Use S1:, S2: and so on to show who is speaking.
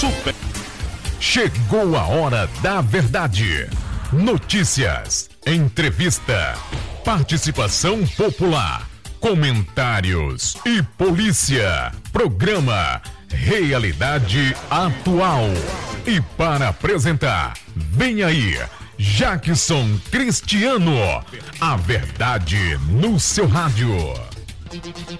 S1: Super. Chegou a hora da verdade. Notícias, entrevista, participação popular, comentários e polícia. Programa Realidade Atual. E para apresentar, vem aí, Jackson Cristiano. A verdade no seu rádio.